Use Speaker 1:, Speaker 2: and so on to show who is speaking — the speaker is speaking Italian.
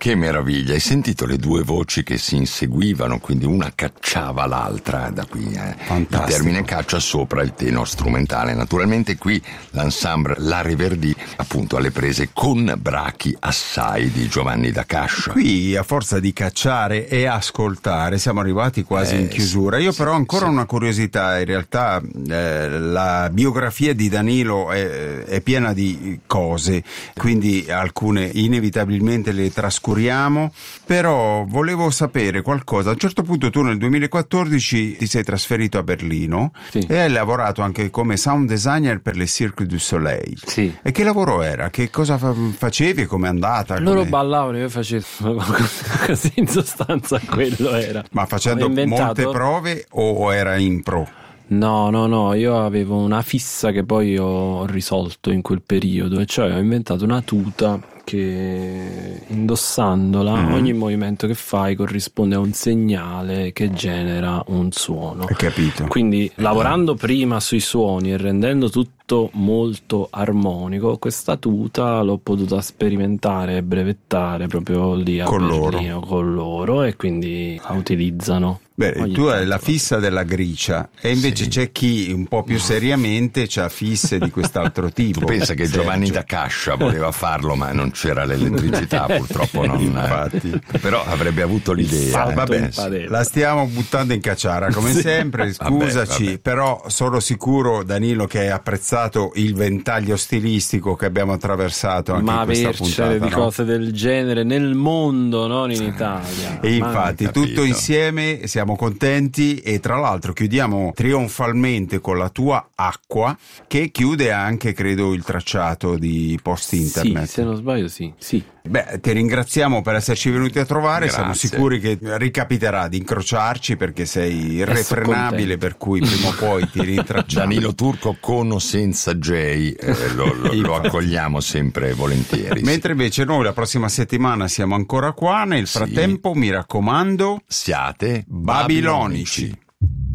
Speaker 1: Che meraviglia, hai sentito le due voci che si inseguivano, quindi una cacciava l'altra, da qui il termine caccia sopra il tenor strumentale. Naturalmente qui l'ensemble La Reverdì, appunto alle prese con Brachi assai di Giovanni da Cascia.
Speaker 2: Qui a forza di cacciare e ascoltare siamo arrivati quasi in chiusura. Io però ho ancora una curiosità, in realtà la biografia di Danilo è piena di cose, quindi alcune inevitabilmente le trascuriamo, però volevo sapere qualcosa. A un certo punto tu nel 2014 ti sei trasferito a Berlino e hai lavorato anche come sound designer per le Cirque du Soleil.
Speaker 3: Sì.
Speaker 2: E che lavoro era? Che cosa facevi e com'è andata?
Speaker 3: Loro ballavano, io facevo così, in sostanza quello era.
Speaker 2: Ma facendo molte prove o era impro?
Speaker 3: No, io avevo una fissa che poi ho risolto in quel periodo, e cioè ho inventato una tuta che indossandola ogni movimento che fai corrisponde a un segnale che genera un suono.
Speaker 2: Hai capito?
Speaker 3: Quindi lavorando prima sui suoni e rendendo tutto molto armonico, questa tuta l'ho potuta sperimentare e brevettare proprio lì a Berlino con loro, e quindi la utilizzano.
Speaker 2: Beh, tu hai la fissa della gricia e invece c'è chi un po' più seriamente c'ha fisse di quest'altro tipo.
Speaker 1: Tu pensa che Giovanni da Cascia voleva farlo, ma non c'era l'elettricità, purtroppo non.
Speaker 2: Infatti.
Speaker 1: Però avrebbe avuto l'idea.
Speaker 2: Vabbè, la stiamo buttando in cacciara come sempre, scusaci, vabbè. Però sono sicuro, Danilo, che hai apprezzato il ventaglio stilistico che abbiamo attraversato anche in questa puntata.
Speaker 3: Di cose del genere nel mondo, non in Italia.
Speaker 2: E infatti tutto insieme siamo contenti, e tra l'altro chiudiamo trionfalmente con la tua Acqua, che chiude anche, credo, il tracciato di post internet.
Speaker 3: Sì, se non sbaglio sì.
Speaker 2: Beh, ti ringraziamo per esserci venuti a trovare.
Speaker 1: Grazie.
Speaker 2: Siamo sicuri che ricapiterà di incrociarci, perché sei irrefrenabile, per cui prima o poi ti rintracciamo.
Speaker 1: Danilo Turco con o senza Jay lo accogliamo sempre volentieri.
Speaker 2: Mentre invece noi la prossima settimana siamo ancora qua. Nel frattempo mi raccomando,
Speaker 1: siate
Speaker 2: babilonici.